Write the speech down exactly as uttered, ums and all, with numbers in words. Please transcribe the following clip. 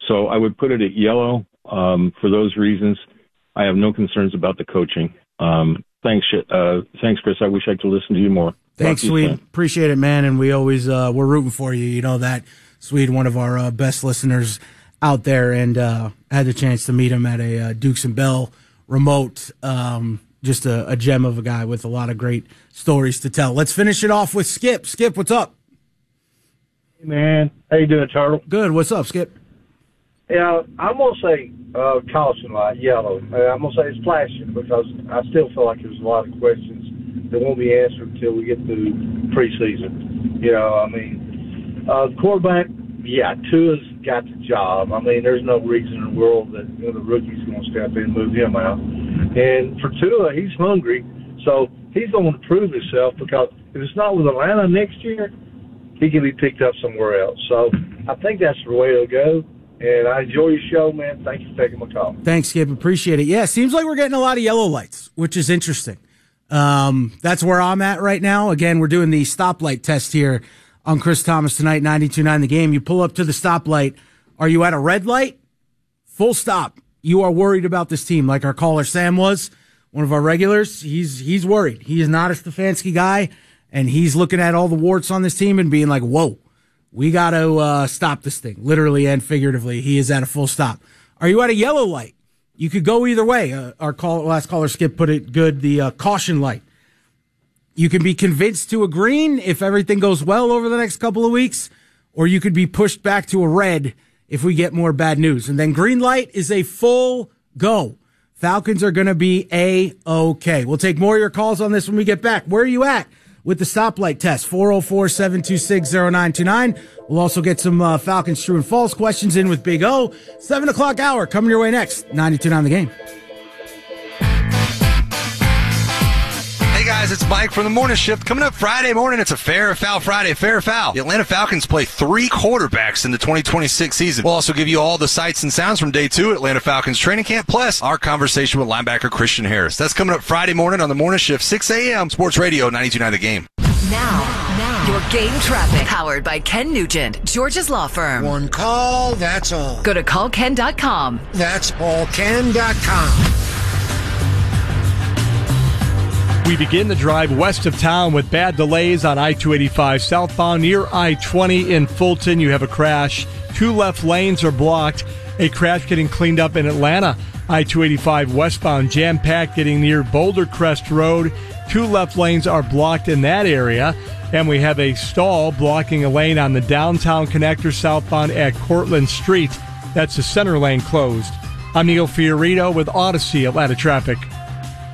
So I would put it at yellow um, for those reasons. I have no concerns about the coaching. Um, thanks, uh, thanks, Chris. I wish I could listen to you more. Thanks, Swede. Appreciate it, man. And we always uh, we're rooting for you. You know that, Swede, one of our uh, best listeners out there, and uh, had the chance to meet him at a uh, Dukes and Bell remote. Um, just a, a gem of a guy with a lot of great stories to tell. Let's finish it off with Skip. Skip, what's up? Hey, man. How you doing, Turtle? Good. What's up, Skip? Yeah, I'm going to say uh, caution light, yellow. Uh, I'm going to say it's flashing because I still feel like there's a lot of questions that won't be answered until we get through preseason. You know, I mean, uh, quarterback, yeah, Tua's got the job. I mean, there's no reason in the world that you know, the rookie's going to step in and move him out. And for Tua, he's hungry, so he's going to prove himself because if it's not with Atlanta next year, he can be picked up somewhere else. So I think that's the way it'll go. And I enjoy your show, man. Thank you for taking my call. Thanks, Skip. Appreciate it. Yeah, seems like we're getting a lot of yellow lights, which is interesting. Um, that's where I'm at right now. Again, we're doing the stoplight test here on Chris Thomas tonight, ninety-two point nine The Game. You pull up to the stoplight. Are you at a red light? Full stop. You are worried about this team, like our caller Sam was, one of our regulars. He's he's worried. He is not a Stefanski guy, and he's looking at all the warts on this team and being like, whoa. We got to uh, stop this thing, literally and figuratively. He is at a full stop. Are you at a yellow light? You could go either way. Uh, our call, last caller, Skip, put it good, the uh, caution light. You can be convinced to a green if everything goes well over the next couple of weeks, or you could be pushed back to a red if we get more bad news. And then green light is a full go. Falcons are going to be A-okay. We'll take more of your calls on this when we get back. Where are you at with the stoplight test? four oh four, seven two six, oh nine two nine. We'll also get some uh, Falcons true and false questions in with Big O. seven o'clock hour coming your way next. ninety-two point nine The Game. Hey guys, it's Mike from the Morning Shift. Coming up Friday morning, it's a Fair or Foul Friday. Fair or Foul. The Atlanta Falcons play three quarterbacks in the twenty twenty-six season. We'll also give you all the sights and sounds from day two at Atlanta Falcons training camp, plus our conversation with linebacker Christian Harris. That's coming up Friday morning on the Morning Shift, six a.m. Sports Radio ninety-two point nine The Game. Now, now, your game traffic. Powered by Ken Nugent, George's Law Firm. One call, that's all. Go to call ken dot com. That's all ken dot com. We begin the drive west of town with bad delays on I two eighty-five southbound near I twenty in Fulton. You have a crash. Two left lanes are blocked. A crash getting cleaned up in Atlanta. I two eighty-five westbound jam-packed getting near Boulder Crest Road. Two left lanes are blocked in that area. And we have a stall blocking a lane on the downtown connector southbound at Cortlandt Street. That's the center lane closed. I'm Neil Fiorito with Odyssey Atlanta Traffic.